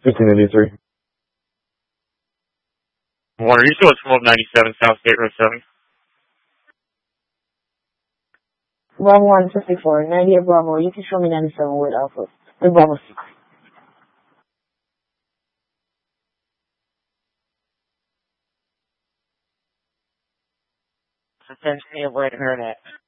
1583. Warner, you still at 1297 South State Road 7? Bravo 154, 98 Bravo. You can show me 97 with Alpha. With Bravo 6. Attention, avoid internet.